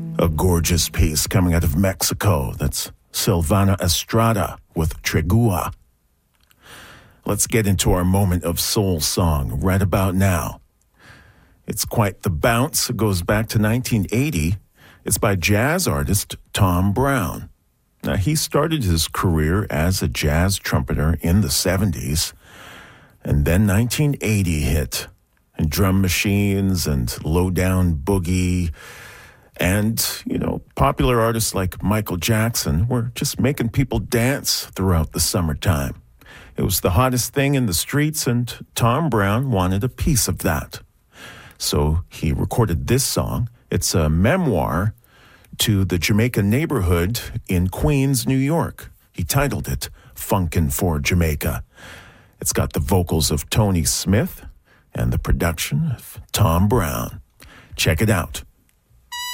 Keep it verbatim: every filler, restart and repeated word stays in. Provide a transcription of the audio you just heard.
A gorgeous piece coming out of Mexico. That's Silvana Estrada with Tregua. Let's get into our moment of soul song right about now. It's quite the bounce. It goes back to nineteen eighty. It's by jazz artist Tom Brown. Now, he started his career as a jazz trumpeter in the seventies, and then nineteen eighty hit, and drum machines and low-down boogie, and, you know, popular artists like Michael Jackson were just making people dance throughout the summertime. It was the hottest thing in the streets, and Tom Brown wanted a piece of that. So he recorded this song. It's a memoir to the Jamaica neighborhood in Queens, New York. He titled it Funkin' for Jamaica. It's got the vocals of Tony Smith and the production of Tom Brown. Check it out.